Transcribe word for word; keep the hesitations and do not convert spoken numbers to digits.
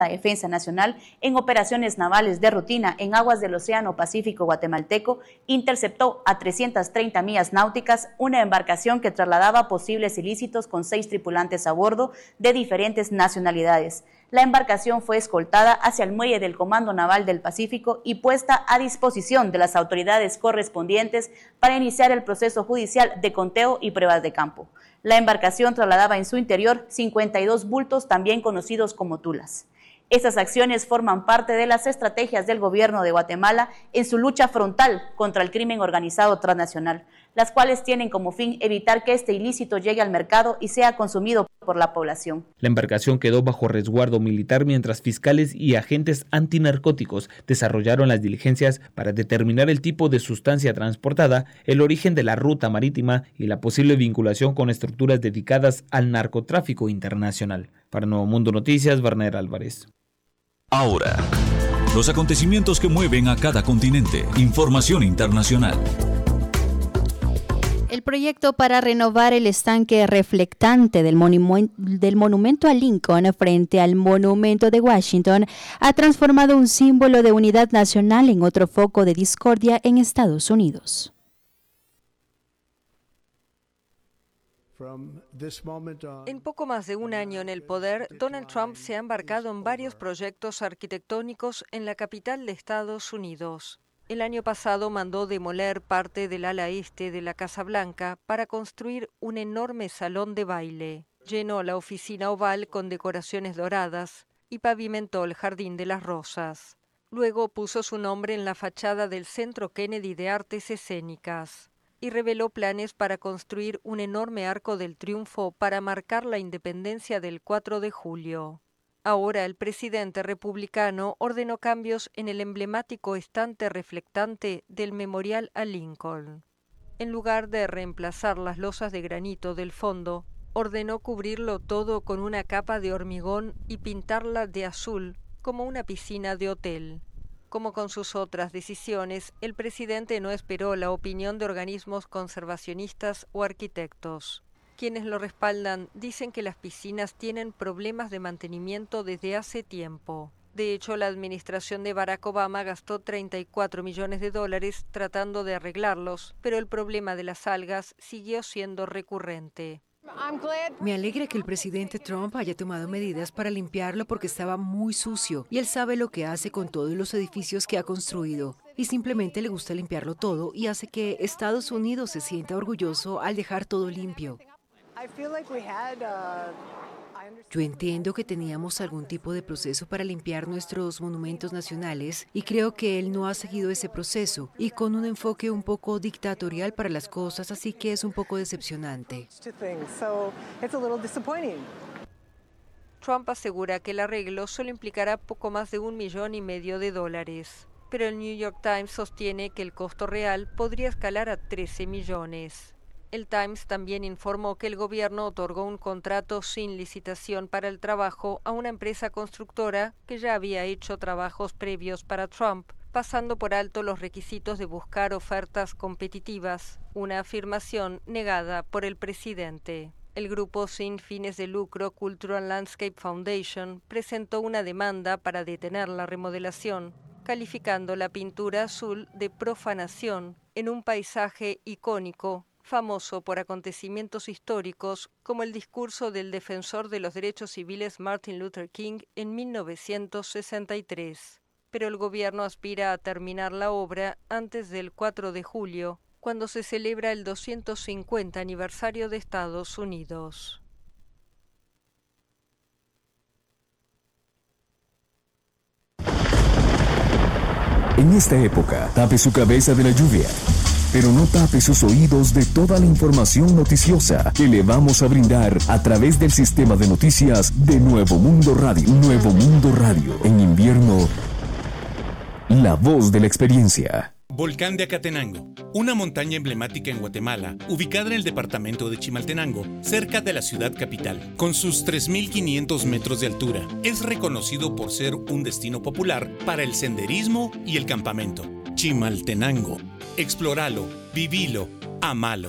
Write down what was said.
Defensa Nacional, en operaciones navales de rutina en aguas del Océano Pacífico guatemalteco, interceptó a trescientas treinta millas náuticas una embarcación que trasladaba posibles ilícitos con seis tripulantes a bordo de diferentes nacionalidades. La embarcación fue escoltada hacia el muelle del Comando Naval del Pacífico y puesta a disposición de las autoridades correspondientes para iniciar el proceso judicial de conteo y pruebas de campo. La embarcación trasladaba en su interior cincuenta y dos bultos, también conocidos como tulas. Estas acciones forman parte de las estrategias del gobierno de Guatemala en su lucha frontal contra el crimen organizado transnacional, las cuales tienen como fin evitar que este ilícito llegue al mercado y sea consumido por la población. La embarcación quedó bajo resguardo militar mientras fiscales y agentes antinarcóticos desarrollaron las diligencias para determinar el tipo de sustancia transportada, el origen de la ruta marítima y la posible vinculación con estructuras dedicadas al narcotráfico internacional. Para Nuevo Mundo Noticias, Werner Álvarez. Ahora, los acontecimientos que mueven a cada continente. Información internacional. El proyecto para renovar el estanque reflectante del, monumento, del monumento a Lincoln frente al monumento de Washington ha transformado un símbolo de unidad nacional en otro foco de discordia en Estados Unidos. En poco más de un año en el poder, Donald Trump se ha embarcado en varios proyectos arquitectónicos en la capital de Estados Unidos. El año pasado mandó demoler parte del ala este de la Casa Blanca para construir un enorme salón de baile. Llenó la oficina oval con decoraciones doradas y pavimentó el Jardín de las Rosas. Luego puso su nombre en la fachada del Centro Kennedy de Artes Escénicas y reveló planes para construir un enorme arco del triunfo para marcar la independencia del cuatro de julio. Ahora el presidente republicano ordenó cambios en el emblemático estante reflectante del Memorial a Lincoln. En lugar de reemplazar las losas de granito del fondo, ordenó cubrirlo todo con una capa de hormigón y pintarla de azul como una piscina de hotel. Como con sus otras decisiones, el presidente no esperó la opinión de organismos conservacionistas o arquitectos. Quienes lo respaldan dicen que las piscinas tienen problemas de mantenimiento desde hace tiempo. De hecho, la administración de Barack Obama gastó treinta y cuatro millones de dólares tratando de arreglarlos, pero el problema de las algas siguió siendo recurrente. Me alegra que el presidente Trump haya tomado medidas para limpiarlo porque estaba muy sucio y él sabe lo que hace con todos los edificios que ha construido y simplemente le gusta limpiarlo todo y hace que Estados Unidos se sienta orgulloso al dejar todo limpio. Yo entiendo que teníamos algún tipo de proceso para limpiar nuestros monumentos nacionales y creo que él no ha seguido ese proceso y con un enfoque un poco dictatorial para las cosas, así que es un poco decepcionante. Trump asegura que el arreglo solo implicará poco más de un millón y medio de dólares, pero el New York Times sostiene que el costo real podría escalar a trece millones. El Times también informó que el gobierno otorgó un contrato sin licitación para el trabajo a una empresa constructora que ya había hecho trabajos previos para Trump, pasando por alto los requisitos de buscar ofertas competitivas, una afirmación negada por el presidente. El grupo sin fines de lucro Cultural Landscape Foundation presentó una demanda para detener la remodelación, calificando la pintura azul de profanación en un paisaje icónico, famoso por acontecimientos históricos como el discurso del defensor de los derechos civiles Martin Luther King en mil novecientos sesenta y tres. Pero el gobierno aspira a terminar la obra antes del cuatro de julio, cuando se celebra el doscientos cincuenta aniversario de Estados Unidos. En esta época, tape su cabeza de la lluvia, pero no tape sus oídos de toda la información noticiosa que le vamos a brindar a través del sistema de noticias de Nuevo Mundo Radio. Nuevo Mundo Radio. En invierno, la voz de la experiencia. Volcán de Acatenango, una montaña emblemática en Guatemala, ubicada en el departamento de Chimaltenango, cerca de la ciudad capital. Con sus tres mil quinientos metros de altura, es reconocido por ser un destino popular para el senderismo y el campamento. Chimaltenango. Explóralo, vivilo, amalo.